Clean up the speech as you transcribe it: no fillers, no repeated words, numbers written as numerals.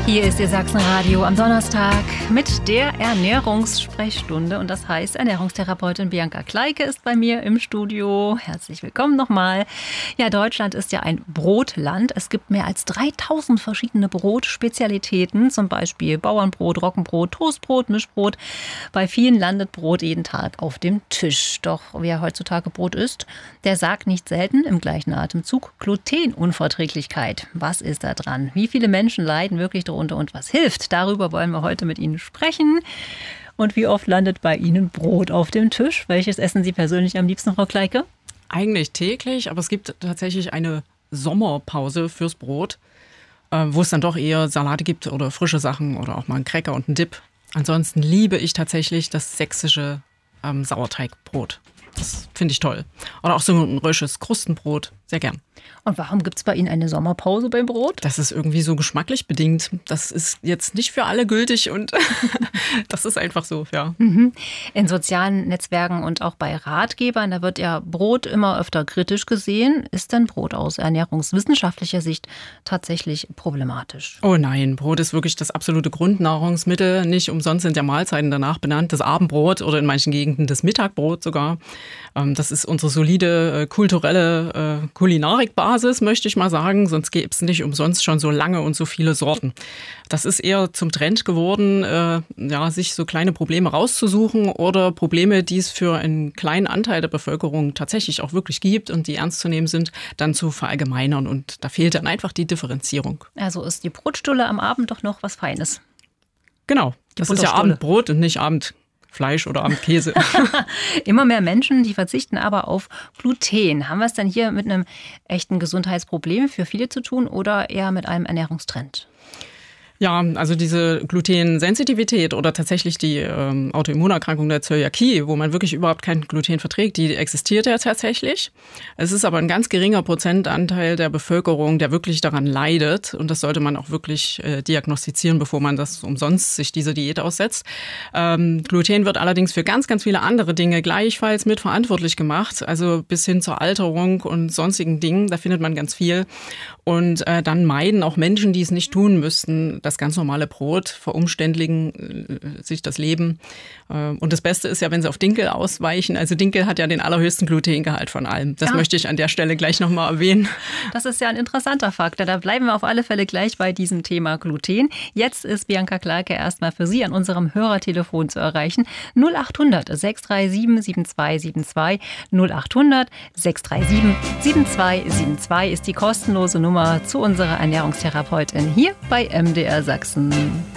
Hier ist Ihr Sachsenradio am Donnerstag mit der Ernährungssprechstunde. Und das heißt, Ernährungstherapeutin Bianca Kleike ist bei mir im Studio. Herzlich willkommen nochmal. Ja, Deutschland ist ja ein Brotland. Es gibt mehr als 3000 verschiedene Brotspezialitäten. Zum Beispiel Bauernbrot, Roggenbrot, Toastbrot, Mischbrot. Bei vielen landet Brot jeden Tag auf dem Tisch. Doch wer heutzutage Brot isst, der sagt nicht selten im gleichen Atemzug Glutenunverträglichkeit. Was ist da dran? Wie viele Menschen leiden wirklich darunter und was hilft? Darüber wollen wir heute mit Ihnen sprechen. Und wie oft landet bei Ihnen Brot auf dem Tisch? Welches essen Sie persönlich am liebsten, Frau Kleike? Eigentlich täglich, aber es gibt tatsächlich eine Sommerpause fürs Brot, wo es dann doch eher Salate gibt oder frische Sachen oder auch mal einen Cracker und einen Dip. Ansonsten liebe ich tatsächlich das sächsische Sauerteigbrot. Das finde ich toll. Oder auch so ein rösches Krustenbrot, sehr gern. Und warum gibt es bei Ihnen eine Sommerpause beim Brot? Das ist irgendwie so geschmacklich bedingt. Das ist jetzt nicht für alle gültig und das ist einfach so, ja. In sozialen Netzwerken und auch bei Ratgebern, da wird ja Brot immer öfter kritisch gesehen. Ist denn Brot aus ernährungswissenschaftlicher Sicht tatsächlich problematisch? Oh nein, Brot ist wirklich das absolute Grundnahrungsmittel. Nicht umsonst sind ja Mahlzeiten danach benannt. Das Abendbrot oder in manchen Gegenden das Mittagbrot sogar. Das ist unsere solide kulturelle Kulinarikbasis, möchte ich mal sagen. Sonst gäbe es nicht umsonst schon so lange und so viele Sorten. Das ist eher zum Trend geworden, sich so kleine Probleme rauszusuchen oder Probleme, die es für einen kleinen Anteil der Bevölkerung tatsächlich auch wirklich gibt und die ernst zu nehmen sind, dann zu verallgemeinern. Und da fehlt dann einfach die Differenzierung. Also ist die Brotstulle am Abend doch noch was Feines. Genau, das ist ja Abendbrot und nicht Abendfleisch oder Abendkäse. Immer mehr Menschen, die verzichten aber auf Gluten. Haben wir es denn hier mit einem echten Gesundheitsproblem für viele zu tun oder eher mit einem Ernährungstrend? Ja, also diese Glutensensitivität oder tatsächlich die Autoimmunerkrankung der Zöliakie, wo man wirklich überhaupt kein Gluten verträgt, die existiert ja tatsächlich. Es ist aber ein ganz geringer Prozentanteil der Bevölkerung, der wirklich daran leidet. Und das sollte man auch wirklich diagnostizieren, bevor man das umsonst sich diese Diät aussetzt. Gluten wird allerdings für ganz, ganz viele andere Dinge gleichfalls mitverantwortlich gemacht. Also bis hin zur Alterung und sonstigen Dingen, da findet man ganz viel. Und dann meiden auch Menschen, die es nicht tun müssten, das ganz normale Brot, verumständligen sich das Leben. Und das Beste ist ja, wenn sie auf Dinkel ausweichen. Also Dinkel hat ja den allerhöchsten Glutengehalt von allem. Das möchte ich an der Stelle gleich nochmal erwähnen. Das ist ja ein interessanter Faktor. Da bleiben wir auf alle Fälle gleich bei diesem Thema Gluten. Jetzt ist Bianca Kleike erstmal für Sie an unserem Hörertelefon zu erreichen. 0800 637 7272 0800 637 7272 ist die kostenlose Nummer zu unserer Ernährungstherapeutin hier bei MDR Sachsen.